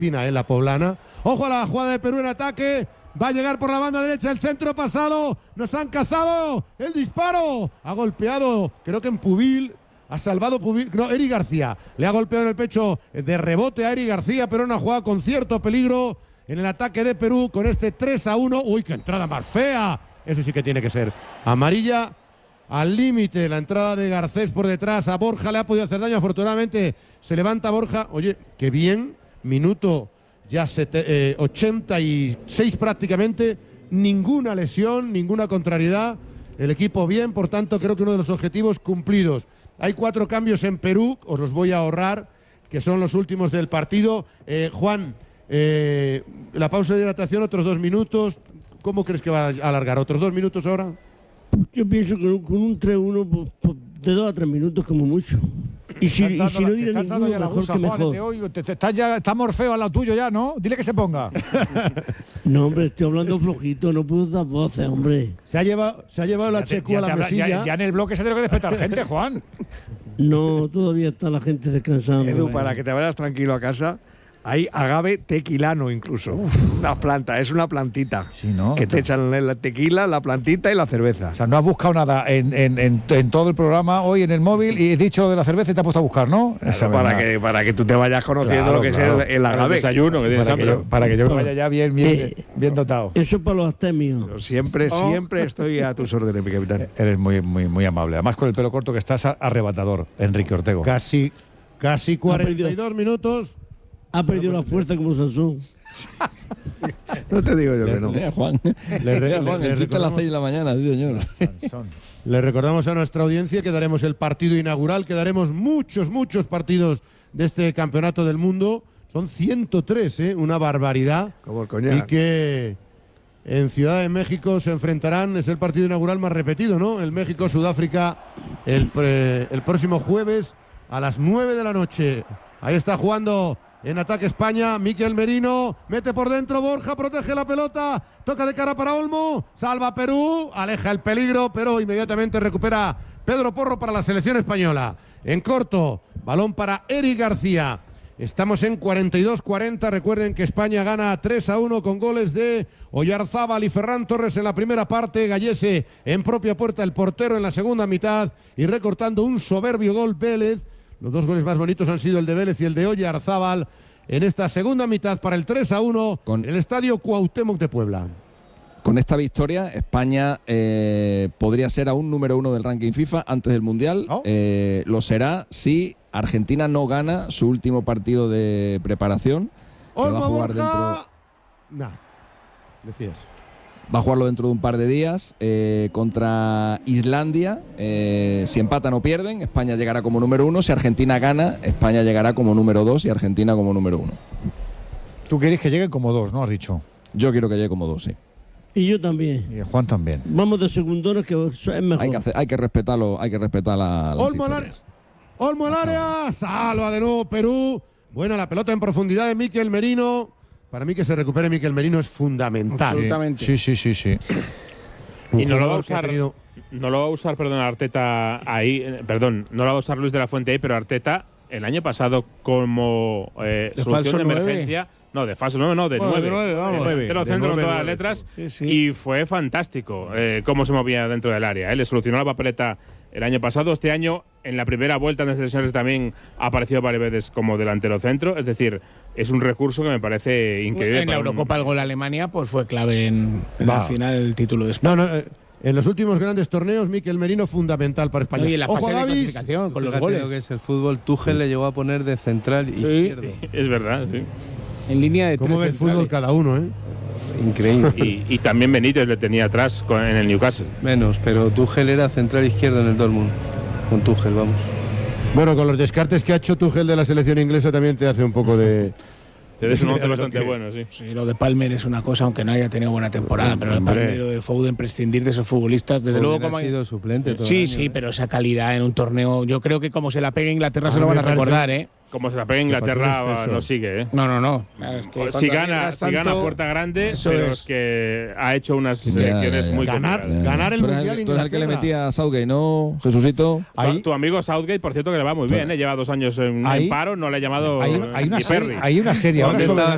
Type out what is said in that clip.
la poblana. Ojo a la jugada de Perú en ataque. Va a llegar por la banda derecha el centro pasado. Nos han cazado. El disparo. Ha golpeado, creo que en Pubil. Ha salvado Pubil. No, Eri García. Le ha golpeado en el pecho de rebote a Eri García, pero una jugada con cierto peligro en el ataque de Perú con este 3-1. Uy, qué entrada más fea. Eso sí que tiene que ser amarilla al límite. La entrada de Garcés por detrás. A Borja le ha podido hacer daño. Afortunadamente se levanta Borja. Oye, qué bien. Minuto ya 86 prácticamente. Ninguna lesión, ninguna contrariedad. El equipo bien, por tanto creo que uno de los objetivos cumplidos. Hay 4 cambios en Perú, os los voy a ahorrar, que son los últimos del partido. Juan, la pausa de hidratación, otros 2 minutos. ¿Cómo crees que va a alargar? ¿Otros 2 minutos ahora? Yo pienso que con un 3-1 de 2 a 3 minutos como mucho. Y si no dirá ninguno, ya la mejor gusa, que Juan, mejor. te oigo. Está Morfeo al lado tuyo ya, ¿no? Dile que se ponga. No, hombre, estoy hablando flojito, no puedo dar voces, hombre. Se ha llevado la Checu a la mesilla. Ya en el bloque se tiene que despertar gente, Juan. No, todavía está la gente descansando. Edu, para que te vayas tranquilo a casa, hay agave tequilano incluso. Una planta, es una plantita. Sí, ¿no? Que te echan la tequila, la plantita y la cerveza. O sea, no has buscado nada en todo el programa hoy en el móvil y has dicho lo de la cerveza y te has puesto a buscar, ¿no? Claro, para que tú te vayas conociendo lo que es el agave. El desayuno que tienes hambre. Para que yo me vaya ya bien dotado. Eso es para los astemios. Pero siempre estoy a tus órdenes, mi capitán. Eres muy amable. Además, con el pelo corto que estás arrebatador, Enrique Ortego. Casi 42 minutos. Ha perdido la fuerza como Sansón. No te digo yo que no. Juan. Juan, el chiste a las 6 de la mañana, sí, señor. Le recordamos a nuestra audiencia que daremos el partido inaugural, que daremos muchos partidos de este campeonato del mundo. Son 103, una barbaridad. Como el coñac. Y que en Ciudad de México se enfrentarán, es el partido inaugural más repetido, ¿no? El México-Sudáfrica el próximo jueves a las 9 de la noche. Ahí está jugando en ataque España, Mikel Merino, mete por dentro Borja, protege la pelota, toca de cara para Olmo, salva Perú, aleja el peligro, pero inmediatamente recupera Pedro Porro para la selección española. En corto, balón para Eri García. Estamos en 42-40, recuerden que España gana 3-1 con goles de Oyarzábal y Ferran Torres en la primera parte, Gallese en propia puerta, el portero en la segunda mitad y recortando un soberbio gol Vélez. Los 2 goles más bonitos han sido el de Vélez y el de Oyarzábal en esta segunda mitad para el 3-1 en el Estadio Cuauhtémoc de Puebla. Con esta victoria, España podría ser aún número 1 del ranking FIFA antes del Mundial. ¿Oh? Lo será si Argentina no gana su último partido de preparación. Olmo, va a jugar Borja. Decías. Va a jugarlo dentro de un par de días contra Islandia. Si empatan o pierden, España llegará como número 1. Si Argentina gana, España llegará como número 2 y Argentina como número 1. Tú quieres que lleguen como 2, ¿no? Has dicho. Yo quiero que llegue como 2, sí. Y yo también. Y Juan también. Vamos de segundones, que es mejor. Hay que respetar las Olmo al área, salva de nuevo Perú. Buena la pelota en profundidad de Mikel Merino. Para mí que se recupere Mikel Merino es fundamental. Absolutamente. Sí. Y no lo va a usar, Arteta ahí, no lo va a usar Luis de la Fuente ahí, pero Arteta el año pasado como solución de emergencia, de falso 9, no, de 9, vamos. Te lo centro con todas las letras y fue fantástico cómo se movía dentro del área. Le solucionó la papeleta el año pasado. Este año, en la primera vuelta de selecciones también ha aparecido varias veces como delantero centro. Es decir, es un recurso que me parece increíble. En la Eurocopa el gol a Alemania pues fue clave en la final del título de España. En los últimos grandes torneos, Mikel Merino fundamental para España. Y en la fase de clasificación con los goles. Lo que es el fútbol, Tuchel le llegó a poner de central izquierdo. Sí, es verdad, sí. En línea de ¿Cómo ve el fútbol cada uno, Increíble. Y también Benítez le tenía atrás en el Newcastle. Menos, pero Tuchel era central izquierdo en el Dortmund. Con Tuchel, vamos. Bueno, con los descartes que ha hecho Tuchel de la selección inglesa también te hace un poco de... Es un 11 bastante bueno, sí. Sí, lo de Palmer es una cosa, aunque no haya tenido buena temporada, pero lo de Palmer y lo de Foden, prescindir de esos futbolistas, desde luego como ha sido suplente todo Sí, el año, pero esa calidad en un torneo, yo creo que como se la pegue Inglaterra se lo van a recordar, Como se la pega Inglaterra, no sigue, No. Es que si gana puerta grande, pero es que ha hecho unas selecciones muy ganar el Mundial. Tú eres el que le metía a Southgate, ¿no, Jesucito? Tu amigo Southgate, por cierto, que le va muy bien, lleva 2 años en paro, no le ha llamado hay una serie ahora